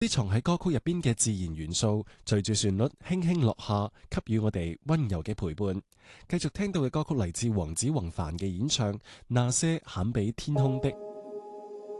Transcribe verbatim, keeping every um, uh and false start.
啲藏喺歌曲入邊嘅自然元素，隨住旋律輕輕落下，給予我哋溫柔嘅陪伴。繼續聽到嘅歌曲嚟自黃子弘範嘅演唱《那些很比天空的